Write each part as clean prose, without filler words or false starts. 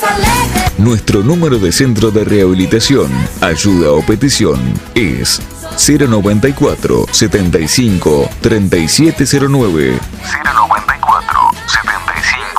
Nuestro número de centro de rehabilitación, ayuda o petición es 094 75 3709. 094 75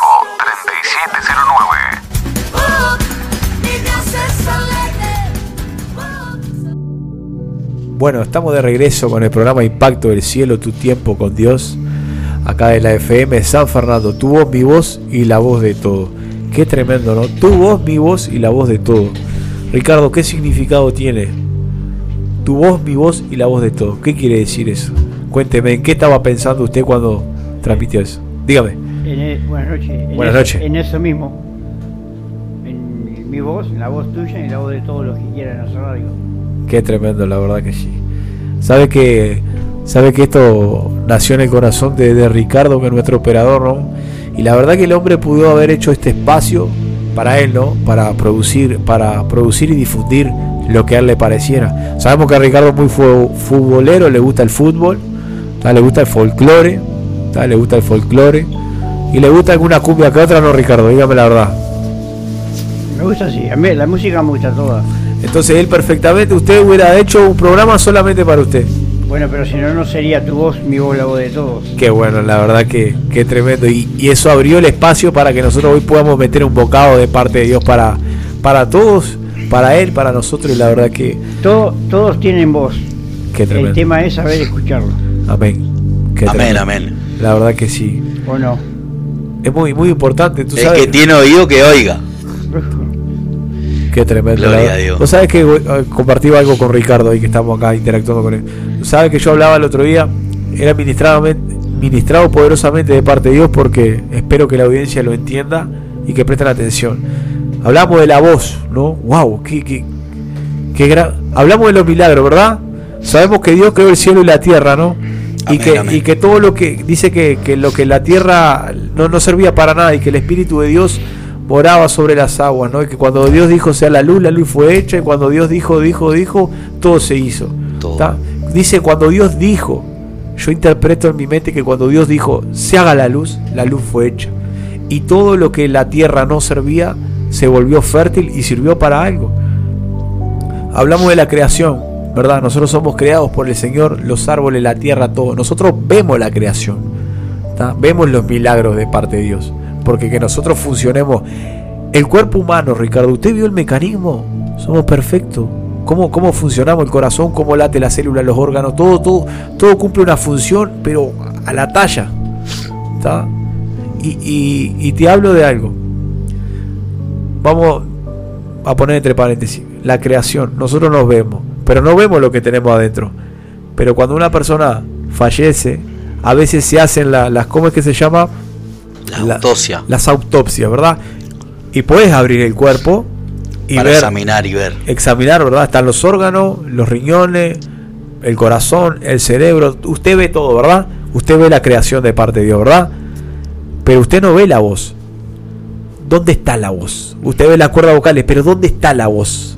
3709. Bueno, estamos de regreso con el programa Impacto del Cielo, tu tiempo con Dios, acá de la FM San Fernando. Tu voz, mi voz y la voz de todo. Qué tremendo, ¿no? Tu voz, mi voz y la voz de todo. Ricardo, ¿qué significado tiene? Tu voz, mi voz y la voz de todo. ¿Qué quiere decir eso? Cuénteme, ¿en qué estaba pensando usted cuando transmitió eso? Dígame. Buenas noches. Buenas noches. En eso mismo. En mi voz, en la voz tuya y la voz de todos los que quieran hacer radio. Qué tremendo, la verdad que sí. Sabe que esto nació en el corazón de Ricardo, que es nuestro operador, ¿no? Y la verdad que el hombre pudo haber hecho este espacio para él, ¿no? Para producir y difundir lo que a él le pareciera. Sabemos que a Ricardo es muy futbolero, le gusta el fútbol, le gusta el folclore, y le gusta alguna cumbia que otra, ¿no, Ricardo? Dígame la verdad. Me gusta, sí, a mí la música me gusta toda. Entonces él perfectamente, usted hubiera hecho un programa solamente para usted. Bueno, pero si no, no sería tu voz, mi voz, la voz de todos. Qué bueno, la verdad que tremendo. Y eso abrió el espacio para que nosotros hoy podamos meter un bocado de parte de Dios para todos, para Él, para nosotros. Y la verdad que... Todos tienen voz. Qué tremendo. El tema es saber escucharlo. Amén. Qué amén, tremendo. amén. La verdad que sí. ¿O no? Es muy, muy importante. ¿Tú el sabes? que tiene oído que oiga. Qué tremendo. Gloria a Dios. Vos sabés que compartí algo con Ricardo ahí que estamos acá interactuando con él. Sabes que yo hablaba el otro día, era ministrado poderosamente de parte de Dios, porque espero que la audiencia lo entienda y que presten atención. Hablamos de la voz, ¿no? Wow, qué gran. Hablamos de los milagros, ¿verdad? Sabemos que Dios creó el cielo y la tierra, ¿no? Amén, y que todo lo que dice que lo que la tierra no servía para nada, y que el Espíritu de Dios moraba sobre las aguas, ¿no? Y que cuando Dios dijo sea la luz fue hecha, y cuando Dios dijo, todo se hizo. Todo. Dice cuando Dios dijo, yo interpreto en mi mente que cuando Dios dijo se haga la luz fue hecha. Y todo lo que la tierra no servía se volvió fértil y sirvió para algo. Hablamos de la creación, ¿verdad? Nosotros somos creados por el Señor, los árboles, la tierra, todo. Nosotros vemos la creación, ¿tá? Vemos los milagros de parte de Dios. Porque que nosotros funcionemos. El cuerpo humano, Ricardo, ¿usted vio el mecanismo? Somos perfectos. ¿Cómo funcionamos? El corazón, cómo late la célula, los órganos, todo cumple una función, pero a la talla, ¿está? Y te hablo de algo. Vamos a poner entre paréntesis la creación. Nosotros nos vemos, pero no vemos lo que tenemos adentro. Pero cuando una persona fallece, a veces se hacen las ¿cómo es que se llama? Las autopsias, ¿verdad? Y puedes abrir el cuerpo y para ver, examinar, ¿verdad? Están los órganos, los riñones, el corazón, el cerebro. Usted ve todo, ¿verdad? Usted ve la creación de parte de Dios, ¿verdad? Pero usted no ve la voz. ¿Dónde está la voz? Usted ve las cuerdas vocales, pero ¿dónde está la voz?